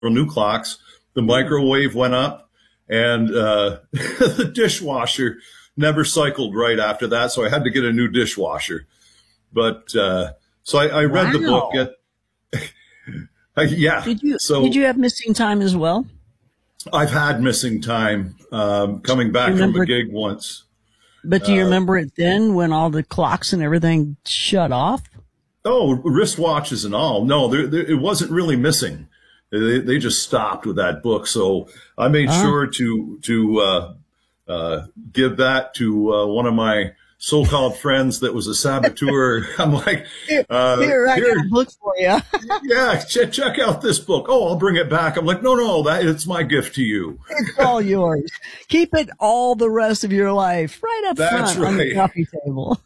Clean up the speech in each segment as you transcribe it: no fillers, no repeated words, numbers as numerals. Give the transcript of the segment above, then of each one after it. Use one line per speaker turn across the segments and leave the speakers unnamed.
new clocks. The microwave went up, and the dishwasher never cycled right after that, so I had to get a new dishwasher. But so I read the book. Yeah.
Did you have missing time as well?
I've had missing time coming back from a gig once.
But do you remember it then when all the clocks and everything shut off?
Oh, wristwatches and all. No, it wasn't really missing. They just stopped with that book. So I made sure to give that to one of my so-called friends that was a saboteur. I'm like,
here, I got a book for you.
Yeah, check out this book. Oh, I'll bring it back. I'm like, no, it's my gift to you.
It's all yours. Keep it all the rest of your life right up front on the coffee table.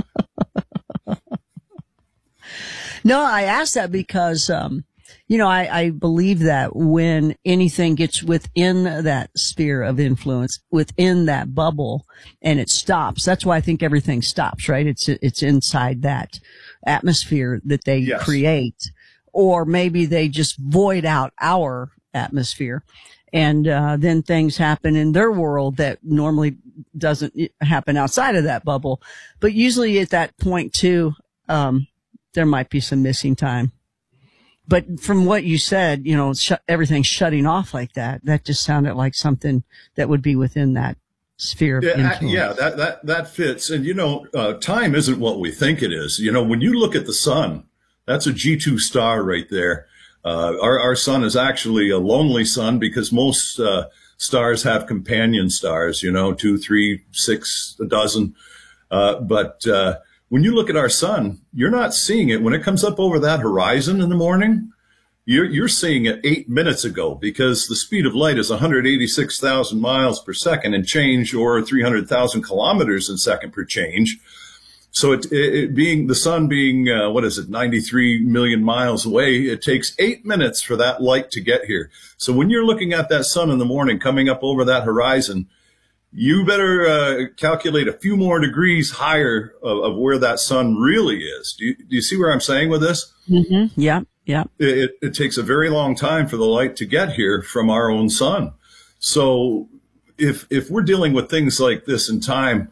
No, I asked that because, I believe that when anything gets within that sphere of influence, within that bubble, and it stops, that's why I think everything stops, right? It's inside that atmosphere that they create, or maybe they just void out our atmosphere. And, then things happen in their world that normally doesn't happen outside of that bubble. But usually at that point too, there might be some missing time. But from what you said, everything shutting off like that just sounded like something that would be within that sphere of influence.
Yeah, that fits. And, time isn't what we think it is. When you look at the sun, that's a G2 star right there. Our sun is actually a lonely sun because most stars have companion stars, 2, 3, 6, a dozen. But when you look at our sun, you're not seeing it. When it comes up over that horizon in the morning, you're seeing it 8 minutes ago because the speed of light is 186,000 miles per second and change, or 300,000 kilometers in second per change. So it being the sun being, 93 million miles away, it takes 8 minutes for that light to get here. So when you're looking at that sun in the morning coming up over that horizon, you better calculate a few more degrees higher of where that sun really is. Do you see where I'm saying with this?
Mm-hmm. Yeah.
It takes a very long time for the light to get here from our own sun. So if we're dealing with things like this in time,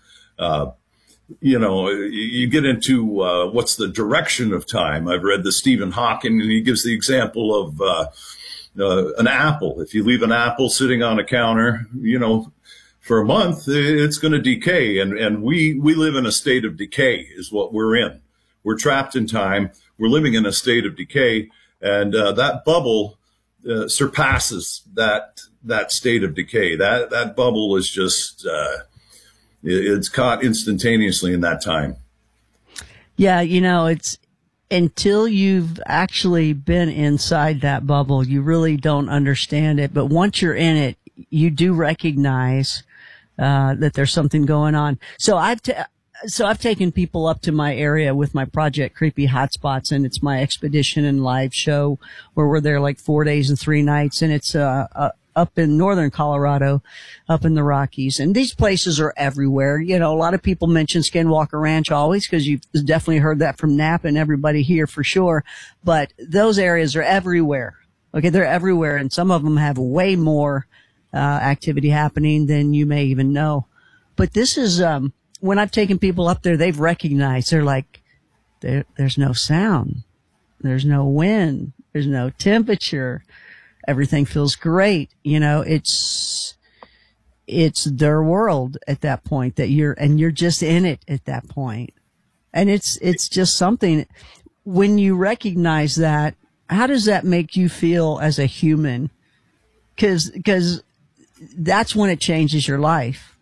you get into what's the direction of time. I've read the Stephen Hawking, and he gives the example of an apple. If you leave an apple sitting on a counter, for a month, it's going to decay. And we live in a state of decay is what we're in. We're trapped in time. We're living in a state of decay. And that bubble surpasses that state of decay. That bubble is just, it's caught instantaneously in that time.
Yeah, it's until you've actually been inside that bubble, you really don't understand it. But once you're in it, you do recognize that there's something going on. So I've taken people up to my area with my project Creepy Hotspots, and it's my expedition and live show where we're there like 4 days and 3 nights, and it's up in northern Colorado, up in the Rockies. And these places are everywhere. A lot of people mention Skinwalker Ranch always because you've definitely heard that from Knapp and everybody here for sure. But those areas are everywhere. Okay, they're everywhere, and some of them have way more activity happening than you may even know. But this is, when I've taken people up there, they've recognized, they're like, there's no sound. There's no wind. There's no temperature. Everything feels great. It's their world at that point that you're just in it at that point. And it's just something, when you recognize that, how does that make you feel as a human? Cause that's when it changes your life.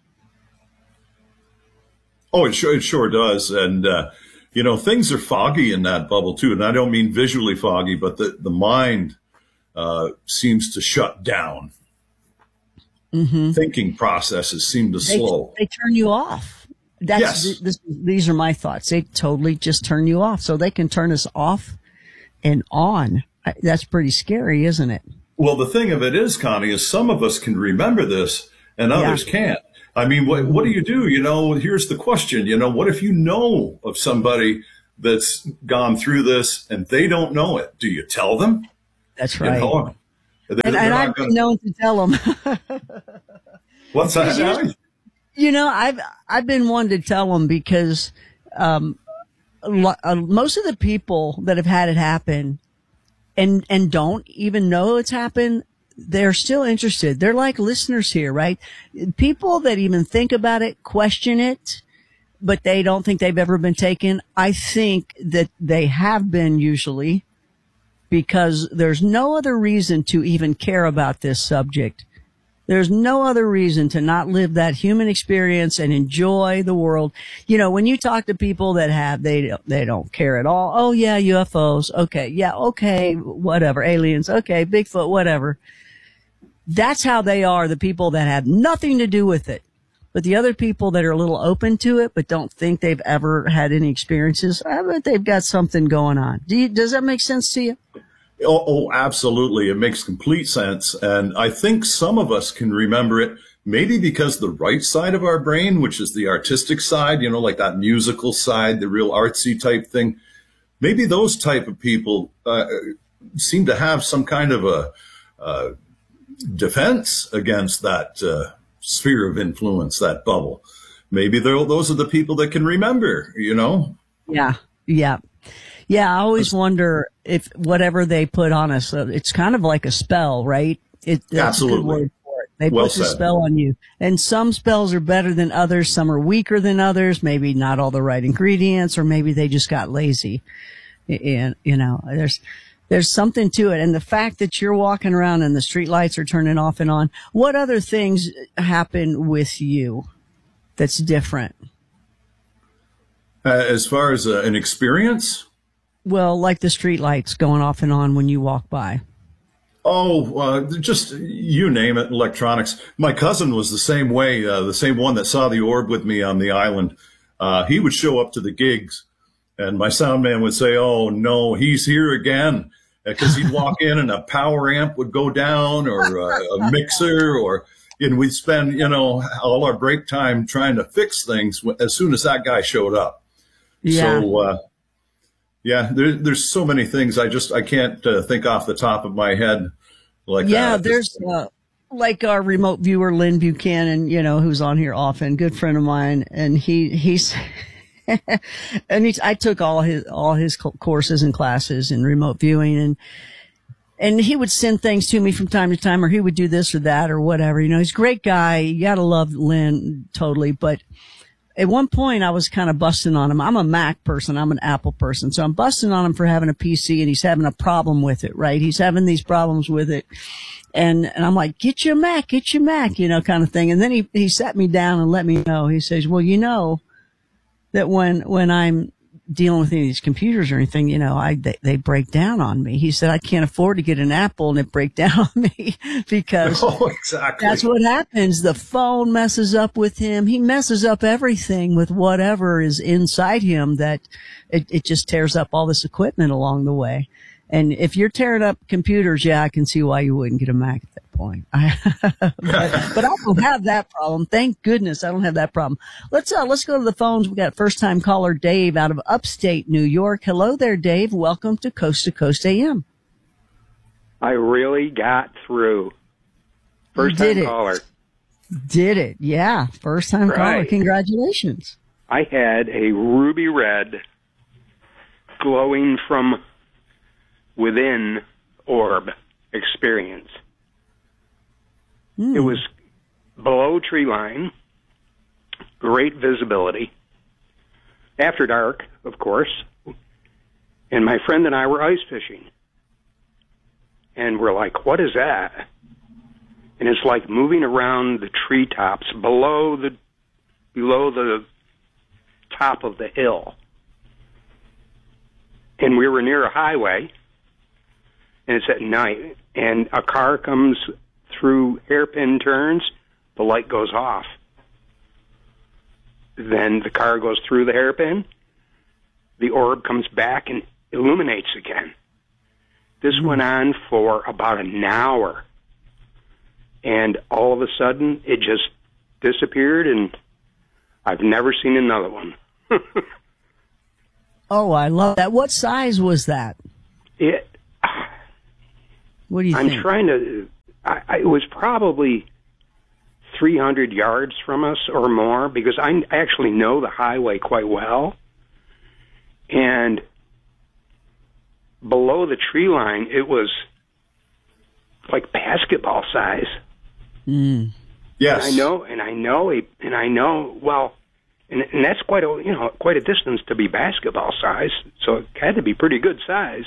Oh, it sure does. And, things are foggy in that bubble too. And I don't mean visually foggy, but the mind, seems to shut down. Mm-hmm. Thinking processes seem to slow.
They turn you off. These are my thoughts. They totally just turn you off. So they can turn us off and on. That's pretty scary, isn't it?
Well, the thing of it is, Connie, is some of us can remember this and others can't. I mean, what do you do? Here's the question. What if you know of somebody that's gone through this and they don't know it? Do you tell them?
That's right. And
they're
I've
not going
been known to tell them.
What's that now?
I've been one to tell them because most of the people that have had it happen and don't even know it's happened, they're still interested. They're like listeners here, right? People that even think about it, question it, but they don't think they've ever been taken. I think that they have been usually, because there's no other reason to even care about this subject. There's no other reason to not live that human experience and enjoy the world. You know, when you talk to people that have, they don't care at all. Oh yeah, UFOs. Okay. Yeah. Okay. Whatever. Aliens. Okay. Bigfoot. Whatever. That's how they are. The people that have nothing to do with it. But the other people that are a little open to it, but don't think they've ever had any experiences, I bet they've got something going on. Does that make sense to you?
Absolutely. It makes complete sense. And I think some of us can remember it maybe because the right side of our brain, which is the artistic side, like that musical side, the real artsy type thing, maybe those type of people seem to have some kind of a defense against that sphere of influence, that bubble. Maybe those are the people that can remember,
Yeah. Yeah. Yeah, I always wonder if whatever they put on us, it's kind of like a spell, right? That's
absolutely.
A good word for it. They put the spell on you. And some spells are better than others. Some are weaker than others. Maybe not all the right ingredients, or maybe they just got lazy. And, there's something to it. And the fact that you're walking around and the street lights are turning off and on, what other things happen with you that's different?
As far as an experience?
Well, like the street lights going off and on when you walk by.
Just you name it, electronics. My cousin was the same way, the same one that saw the orb with me on the island. He would show up to the gigs, and my sound man would say, "Oh, no, he's here again." Because he'd walk in and a power amp would go down, or a mixer, and we'd spend, all our break time trying to fix things as soon as that guy showed up.
Yeah.
So, there's so many things I can't think off the top of my head like that.
Yeah, there's like our remote viewer Lynn Buchanan, who's on here often, good friend of mine, and he's I took all his courses and classes in remote viewing, and he would send things to me from time to time, or he would do this or that or whatever. He's a great guy. You got to love Lynn totally, but at one point I was kind of busting on him. I'm a Mac person. I'm an Apple person. So I'm busting on him for having a PC, and he's having a problem with it, right? He's having these problems with it. And I'm like, get your Mac, kind of thing. And then he sat me down and let me know. He says, well, that when I'm dealing with any of these computers or anything, they break down on me. He said, I can't afford to get an Apple and it break down on me because
exactly.
That's what happens. The phone messes up with him. He messes up everything with whatever is inside him, that it just tears up all this equipment along the way. And if you're tearing up computers, I can see why you wouldn't get a Mac at that point. but I don't have that problem. Thank goodness I don't have that problem. Let's go to the phones. We got first time caller Dave out of upstate New York. Hello there, Dave. Welcome to Coast AM.
I really got through. First time caller.
Did it? Yeah. First time caller. Congratulations.
I had a ruby red glowing from within orb experience. It was below tree line, great visibility, after dark, of course, and my friend and I were ice fishing. And we're like, what is that? And it's like moving around the treetops below the top of the hill. And we were near a highway, and it's at night, and a car comes through hairpin turns, the light goes off. Then the car goes through the hairpin, the orb comes back and illuminates again. This went on for about an hour, and all of a sudden it just disappeared, and I've never seen another one.
Oh, I love that. What size was that? What do you
I'm
think?
trying to. It was probably 300 yards from us or more, because I actually know the highway quite well. And below the tree line, it was like basketball size.
Mm.
Yes.
And I know. Well, and that's quite a distance to be basketball size. So it had to be pretty good size.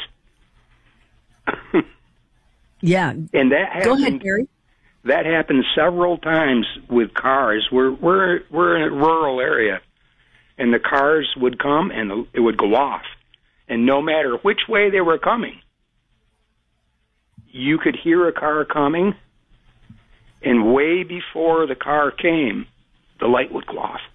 Yeah.
And that happened.
Go ahead, Gary.
That happened several times with cars. We're in a rural area, and the cars would come and it would go off, and no matter which way they were coming, you could hear a car coming, and way before the car came, the light would go off.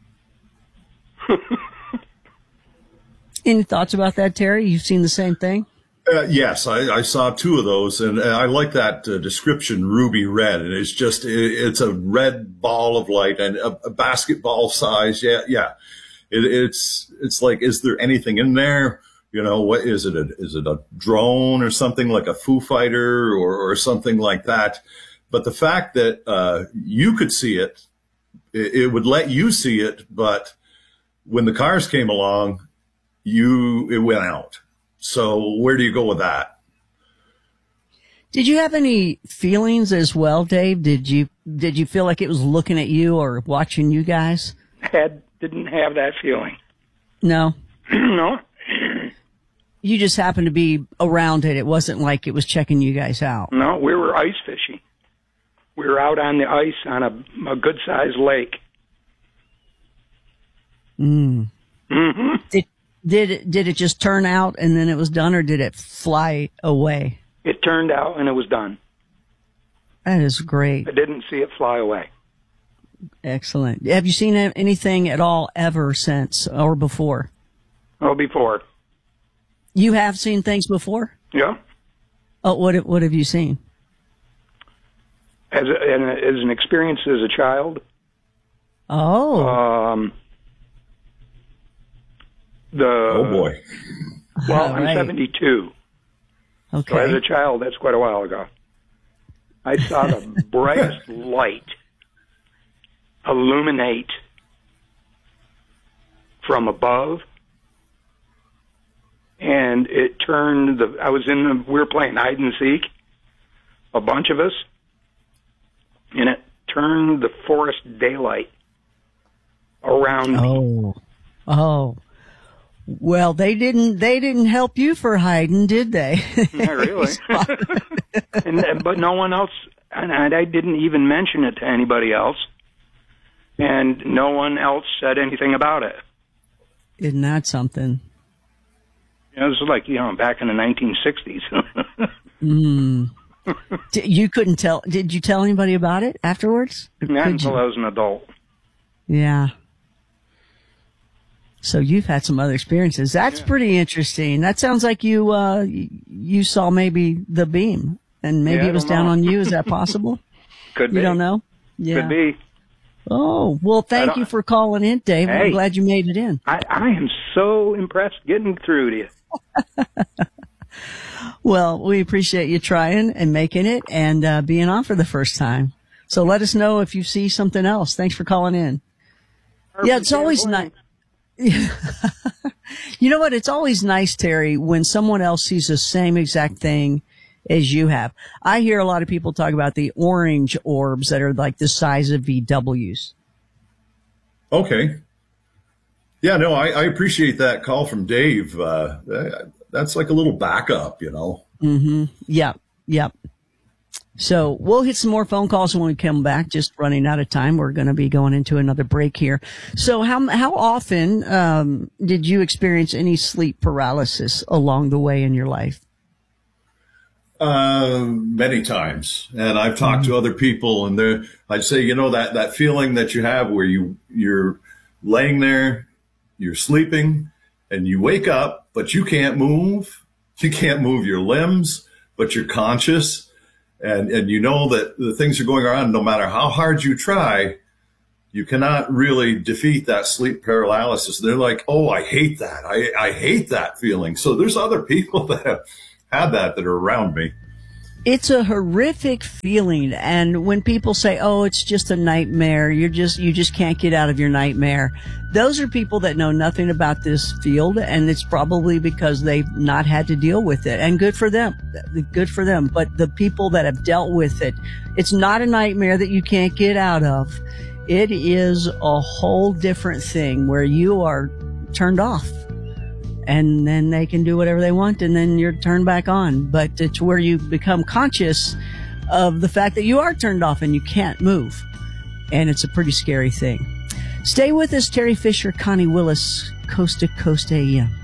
Any thoughts about that, Terry? You've seen the same thing?
Yes, I saw two of those, and I like that description, ruby red. And it's a red ball of light and a basketball size. Yeah. It's like, is there anything in there? You know, what is it? Is it a drone or something like a Foo Fighter or something like that? But the fact that you could see it, it would let you see it. But when the cars came along, it went out. So where do you go with that?
Did you have any feelings as well, Dave? Did you feel like it was looking at you or watching you guys?
Didn't have that feeling.
No.
No.
You just happened to be around it. It wasn't like it was checking you guys out.
No, we were ice fishing. We were out on the ice on a good-sized lake.
Mm.
Mm-hmm.
Did it just turn out and then it was done, or did it fly away?
It turned out and it was done.
That is great.
I didn't see it fly away.
Excellent. Have you seen anything at all ever since or before?
Oh, before.
You have seen things before?
Yeah.
Oh, what have you seen?
As an experience as a child.
Oh.
Oh boy.
Well,
Right.
I'm 72.
Okay.
So as a child, that's quite a while ago. I saw the brightest light illuminate from above, and it turned we were playing hide and seek, a bunch of us, and it turned the forest daylight around me.
Oh. Well, they didn't help you for hiding, did they?
Not really. But no one else, and I didn't even mention it to anybody else, and no one else said anything about it.
Isn't that something?
It was like, back in the 1960s.
You couldn't tell. Did you tell anybody about it afterwards?
Not until I was an adult.
Yeah. So you've had some other experiences. That's pretty interesting. That sounds like you saw maybe the beam, and maybe it was down on you. Is that possible?
Could be.
You don't know? Yeah.
Could be.
Oh, well, thank you for calling in, Dave.
Hey.
I'm glad you made it in.
I am so impressed getting through to you.
Well, we appreciate you trying and making it and being on for the first time. So let us know if you see something else. Thanks for calling in. Yeah, it's always nice. You know what? It's always nice, Terry, when someone else sees the same exact thing as you have. I hear a lot of people talk about the orange orbs that are like the size of VWs.
Okay. Yeah, no, I appreciate that call from Dave. That's like a little backup,
Mm-hmm. Yep. So we'll hit some more phone calls when we come back. Just running out of time. We're going to be going into another break here. So how often did you experience any sleep paralysis along the way in your life?
Many times. And I've talked to other people, and I'd say, that feeling that you have where you're laying there, you're sleeping, and you wake up, but you can't move. You can't move your limbs, but you're conscious. And you know that the things are going on, no matter how hard you try, you cannot really defeat that sleep paralysis. They're like, oh, I hate that. I hate that feeling. So there's other people that have had that are around me.
It's a horrific feeling. And when people say, oh, it's just a nightmare, you just can't get out of your nightmare. Those are people that know nothing about this field, and it's probably because they've not had to deal with it. And good for them. Good for them. But the people that have dealt with it, it's not a nightmare that you can't get out of. It is a whole different thing where you are turned off. And then they can do whatever they want, and then you're turned back on. But it's where you become conscious of the fact that you are turned off and you can't move. And it's a pretty scary thing. Stay with us. Terry Fisher, Connie Willis, Coast to Coast AM.